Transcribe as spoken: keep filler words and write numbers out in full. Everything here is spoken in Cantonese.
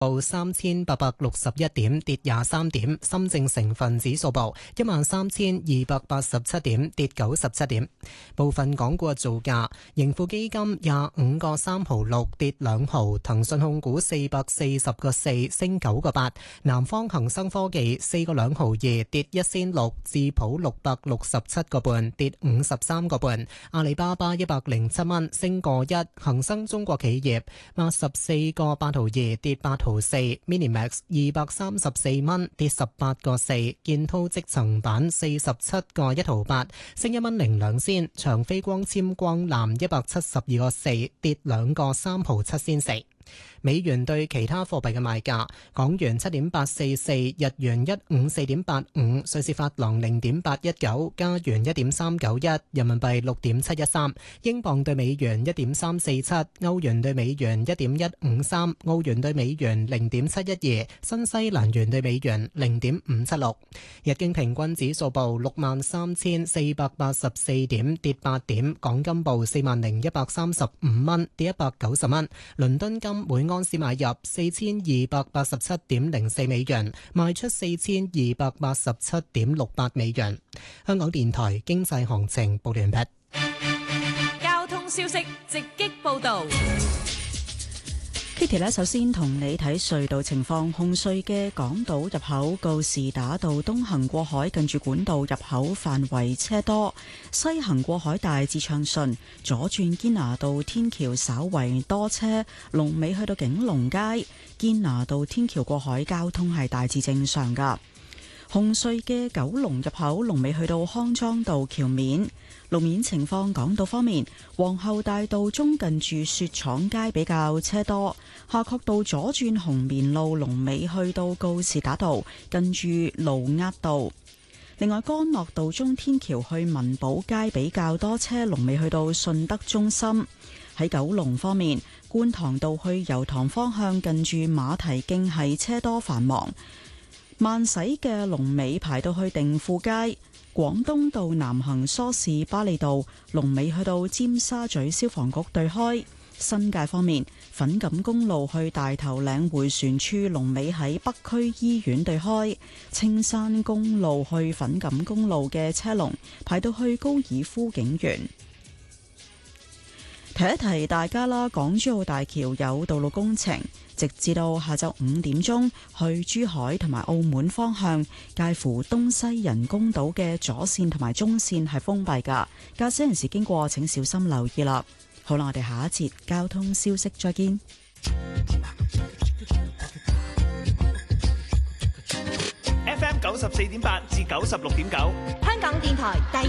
報三千八百六十一點，跌廿三點。深證成分指數報一萬三千二百八十七點，跌九十七點。部分港股嘅造價：盈富基金廿五個三毫六，跌兩毫；騰訊控股四百四十個四，升九個八；南方恒生科技四個兩毫二，跌一仙六；智普六百六十七個半，跌五十三個半；阿里巴巴一百零七蚊，升個一；恒生中國企業八十四個八毫二，跌八毫四 ，Minimax 二百三十四蚊，跌十八個四，建滔積層板四十七個一毫八，升一蚊零兩仙，長飛光纖光纜一百七十二個四，跌兩個三毫七仙四。美元對其他貨幣嘅賣價：港元七點八四四，日元一五四點八五，瑞士法郎零點八一九，加元一點三九一，人民幣六點七一三，英鎊對美元一點三四七，歐元對美元一點一五三，澳元對美元零點七一二，新西蘭元對美元零點五七六。日經平均指數報六萬三千四百八十四點，跌八點。港金報四萬零一百三十五蚊，跌一百九十蚊。倫敦金每安士買入四千二百八十七點零四美元，賣出四千二百八十七點六八美元。香港電台經濟行情報完畢。 交通消息直擊報道。 Kitty 呢，首先同你睇隧道情況。紅隧嘅港島入口告士打道東行過海，近住管道入口範圍車多；西行過海大致暢順。左轉堅拿道天橋稍為多車，龍尾去到景隆街。堅拿道天橋過海交通係大致正常噶。紅隧嘅九龍入口龍尾去到康莊道橋面。路面情況，港島方面，皇后大道中近住雪廠街比較車多，夏慤道左轉紅棉路龍尾去到告士打道，近住盧押道。另外，干諾道中天橋去文寶街比較多車，龍尾去到順德中心。喺九龍方面，觀塘道去油塘方向近住馬蹄徑係車多繁忙，慢駛嘅龍尾排到去定富街。廣東道南行梳士巴利道龍尾去到尖沙咀消防局對開。新界方面，粉錦公路去大頭嶺迴旋處龍尾喺北區醫院對開。青山公路去粉錦公路嘅車龍排到去高爾夫景園。提一提大家啦，港珠澳大橋有道路工程，直至到下晝五點鐘，去珠海同埋澳門方向，介乎東西人工島嘅左線同埋中線係封閉噶，駕駛人士經過請小心留意啦。好啦，我哋下一節交通消息再見。 F M 九十四點八至九十六點九， 香港電台第